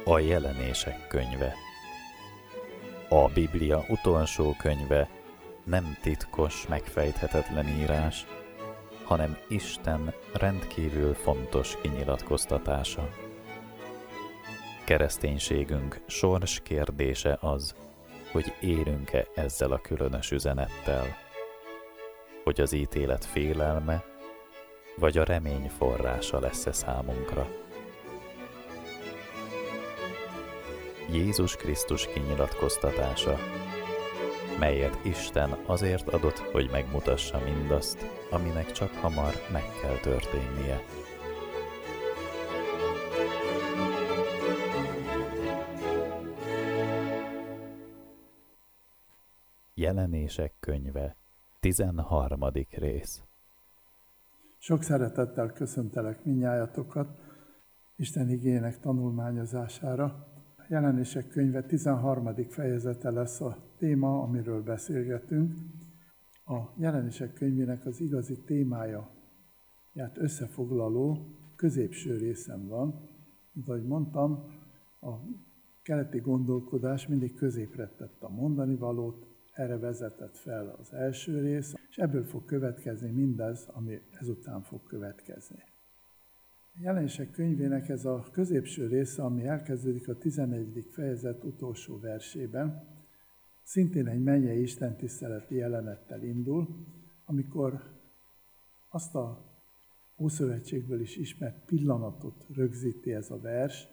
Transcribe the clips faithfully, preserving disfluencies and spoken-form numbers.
A Jelenések könyve. A Biblia utolsó könyve nem titkos, megfejthetetlen írás, hanem Isten rendkívül fontos kinyilatkoztatása. Kereszténységünk sors kérdése az, hogy élünk-e ezzel a különös üzenettel, hogy az ítélet félelme, vagy a remény forrása lesz-e számunkra. Jézus Krisztus kinyilatkoztatása, melyet Isten azért adott, hogy megmutassa mindazt, aminek csak hamar meg kell történnie. Jelenések könyve, tizenharmadik rész. Sok szeretettel köszöntelek mindnyájatokat Isten igének tanulmányozására. A Jelenések könyve tizenharmadik fejezete lesz a téma, amiről beszélgetünk. A Jelenések könyvének az igazi témája, ját összefoglaló középső részen van. Mint ahogy mondtam, a keleti gondolkodás mindig középre tett a mondani valót, erre vezetett fel az első rész, és ebből fog következni mindez, ami ezután fog következni. A Jelenések könyvének ez a középső része, ami elkezdődik a tizennegyedik fejezet utolsó versében, szintén egy mennyei istentiszteleti jelenettel indul, amikor azt a Ószövetségből is ismert pillanatot rögzíti ez a vers,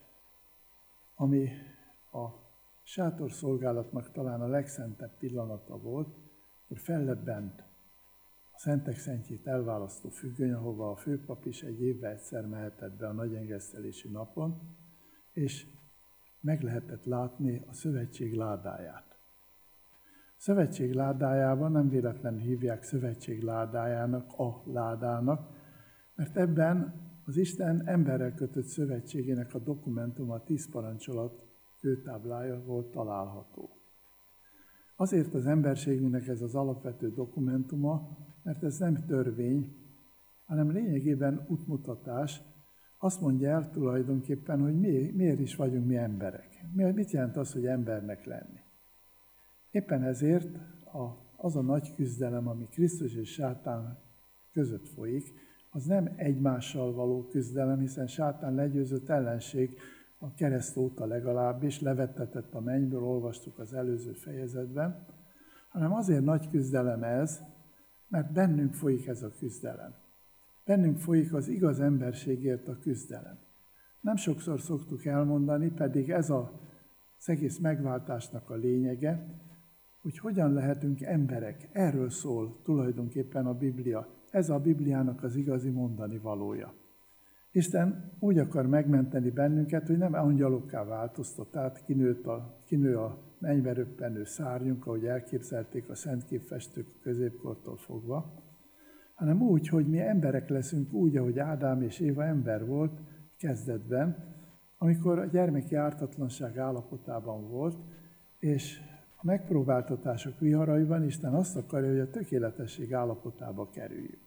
ami a sátorszolgálatnak talán a legszentebb pillanata volt, hogy fellebbent a Szentek Szentjét elválasztó függöny, ahova a főpap is egy évben egyszer mehetett be a nagyengesztelési napon, és meg lehetett látni a szövetség ládáját. A szövetség ládájában nem véletlenül hívják szövetség ládájának, a ládának, mert ebben az Isten emberrel kötött szövetségének a dokumentuma, a tíz parancsolat kőtáblája volt található. Azért az emberségünknek ez az alapvető dokumentuma, mert ez nem törvény, hanem lényegében útmutatás. Azt mondja el tulajdonképpen, hogy mi, miért is vagyunk mi emberek. Mit jelent az, hogy embernek lenni? Éppen ezért a, az a nagy küzdelem, ami Krisztus és sátán között folyik, az nem egymással való küzdelem, hiszen sátán legyőzött ellenség, a kereszt óta legalábbis, levettetett a mennyből, olvastuk az előző fejezetben, hanem azért nagy küzdelem ez, mert bennünk folyik ez a küzdelem. Bennünk folyik az igaz emberségért a küzdelem. Nem sokszor szoktuk elmondani, pedig ez az egész megváltásnak a lényege, hogy hogyan lehetünk emberek. Erről szól tulajdonképpen a Biblia. Ez a Bibliának az igazi mondani valója. Isten úgy akar megmenteni bennünket, hogy nem angyalokká változtat át, kinőtt a, kinő a mennybe röppenő szárnyunk, ahogy elképzelték a szentképfestők középkortól fogva, hanem úgy, hogy mi emberek leszünk úgy, ahogy Ádám és Éva ember volt kezdetben, amikor a gyermeki ártatlanság állapotában volt, és a megpróbáltatások viharaiban Isten azt akarja, hogy a tökéletesség állapotába kerüljünk.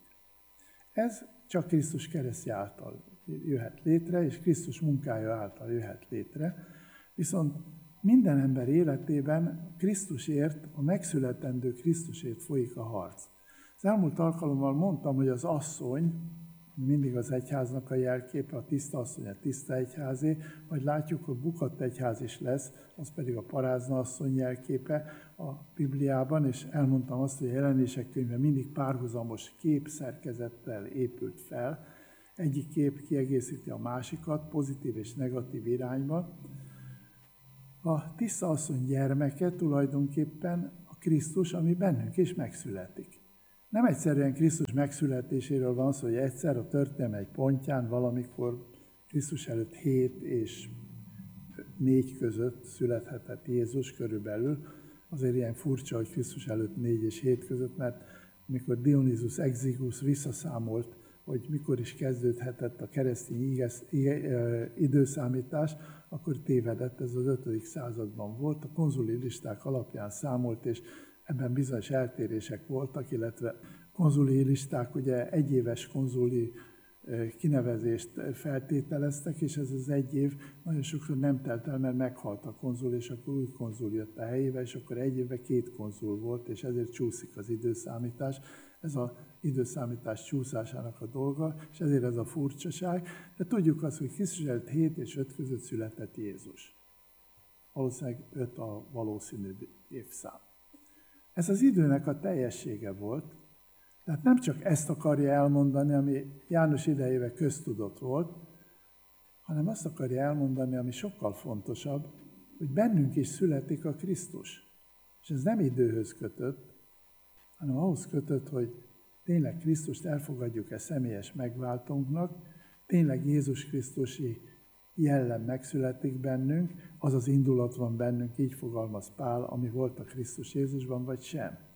Ez csak Krisztus keresztje által jöhet létre, és Krisztus munkája által jöhet létre. Viszont minden ember életében Krisztusért, a megszületendő Krisztusért folyik a harc. Az elmúlt alkalommal mondtam, hogy az asszony, mindig az egyháznak a jelképe, a tiszta asszony, a tiszta egyházé, vagy látjuk, hogy bukott egyház is lesz, az pedig a parázna asszony jelképe a Bibliában, és elmondtam azt, hogy a Jelenések könyve mindig párhuzamos képszerkezettel épült fel. Egyik kép kiegészíti a másikat, pozitív és negatív irányba. A tiszta asszony gyermeke tulajdonképpen a Krisztus, ami bennünk is megszületik. Nem egyszerűen Krisztus megszületéséről van szó, hogy egyszer a történelem egy pontján valamikor Krisztus előtt hét és négy között születhetett Jézus körülbelül. Azért ilyen furcsa, hogy Krisztus előtt négy és hét között, mert amikor Dionysius Exiguus visszaszámolt, hogy mikor is kezdődhetett a keresztény időszámítás, akkor tévedett, ez az ötödik században volt. A konzuli listák alapján számolt, és ebben bizonyos eltérések voltak, illetve konzuli listák, ugye egyéves konzuli kinevezést feltételeztek, és ez az egy év nagyon sokszor nem telt el, mert meghalt a konzul, és akkor új konzul jött a helyébe, és akkor egy évben két konzul volt, és ezért csúszik az időszámítás. Ez az időszámítás csúszásának a dolga, és ezért ez a furcsaság. De tudjuk azt, hogy Krisztus előtt hét és öt között született Jézus. Valószínűleg öt a valószínű évszám. Ez az időnek a teljessége volt, tehát nem csak ezt akarja elmondani, ami János idejével köztudott volt, hanem azt akarja elmondani, ami sokkal fontosabb, hogy bennünk is születik a Krisztus. És ez nem időhöz kötött, hanem ahhoz kötött, hogy tényleg Krisztust elfogadjuk-e személyes megváltónknak, tényleg Jézus Krisztusi jellem megszületik bennünk, az az indulat van bennünk, így fogalmaz Pál, ami volt a Krisztus Jézusban, vagy sem.